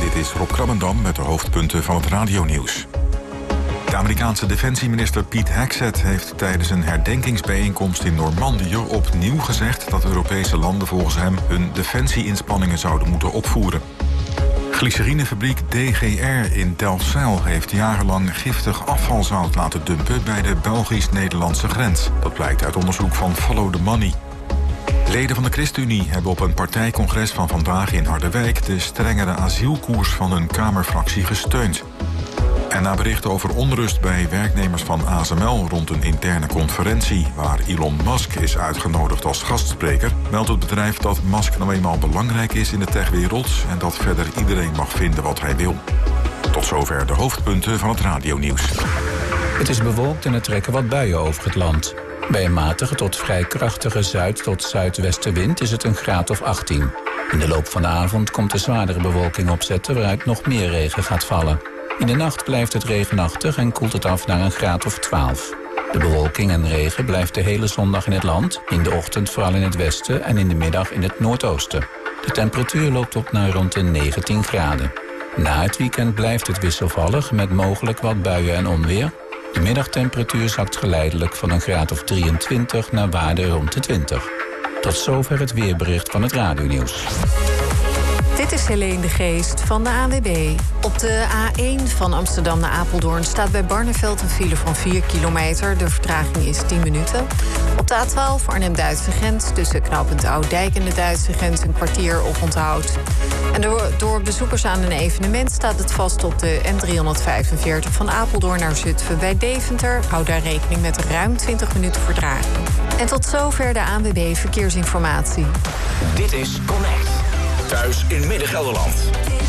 Dit is Rob Krabbendam met de hoofdpunten van het radionieuws. De Amerikaanse defensieminister Pete Hegseth heeft tijdens een herdenkingsbijeenkomst in Normandië opnieuw gezegd dat Europese landen volgens hem hun defensieinspanningen zouden moeten opvoeren. Glycerinefabriek DGR in Delfzijl heeft jarenlang giftig afvalzout laten dumpen bij de Belgisch-Nederlandse grens. Dat blijkt uit onderzoek van Follow the Money. Leden van de ChristenUnie hebben op een partijcongres van vandaag in Harderwijk de strengere asielkoers van hun Kamerfractie gesteund. En na berichten over onrust bij werknemers van ASML rond een interne conferentie waar Elon Musk is uitgenodigd als gastspreker, meldt het bedrijf dat Musk nou eenmaal belangrijk is in de techwereld en dat verder iedereen mag vinden wat hij wil. Tot zover de hoofdpunten van het radionieuws. Het is bewolkt en er trekken wat buien over het land. Bij een matige tot vrij krachtige zuid- tot zuidwestenwind is het een graad of 18. In de loop van de avond komt de zwaardere bewolking opzetten waaruit nog meer regen gaat vallen. In de nacht blijft het regenachtig en koelt het af naar een graad of 12. De bewolking en regen blijft de hele zondag in het land. In de ochtend vooral in het westen en in de middag in het noordoosten. De temperatuur loopt op naar rond de 19 graden. Na het weekend blijft het wisselvallig met mogelijk wat buien en onweer. De middagtemperatuur zakt geleidelijk van een graad of 23 naar waarde rond de 20. Tot zover het weerbericht van het radionieuws. Dit is Helene de Geest van de ANWB. Op de A1 van Amsterdam naar Apeldoorn staat bij Barneveld een file van 4 kilometer. De vertraging is 10 minuten. Op de A12 Arnhem-Duitse grens tussen knooppunt Ouddijk en de Duitse grens een kwartier op onthoud. En door bezoekers aan een evenement staat het vast op de N345 van Apeldoorn naar Zutphen bij Deventer. Houd daar rekening met ruim 20 minuten vertraging. En tot zover de ANWB Verkeersinformatie. Dit is Connect. Thuis in Midden-Gelderland.